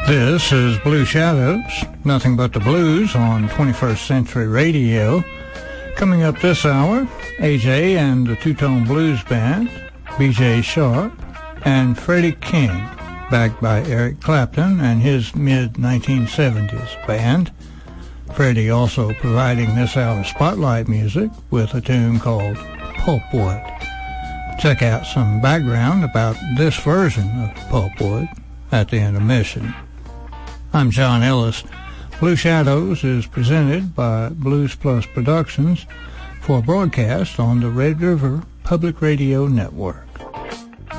This is Blue Shadows, nothing but the blues on 21st Century Radio. Coming up this hour, AJ and the Two-Tone Blues Band, B.J. Sharp, and Freddie King, backed by Eric Clapton and his mid-1970s band. Freddie also providing this hour's spotlight music with a tune called Pulpwood. Check out some background about this version of Pulpwood at the intermission. I'm John Ellis. Blue Shadows is presented by Blues Plus Productions for broadcast on the Red River Public Radio Network.